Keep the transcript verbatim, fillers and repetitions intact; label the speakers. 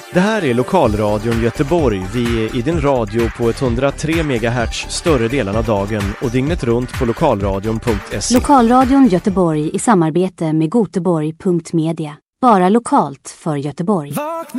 Speaker 1: Det här är Lokalradion Göteborg. Vi är i din radio på etthundratre megahertz större delen av dagen och dygnet runt på lokalradion punkt se.
Speaker 2: Lokalradion Göteborg i samarbete med Göteborg punkt media. Bara lokalt för Göteborg.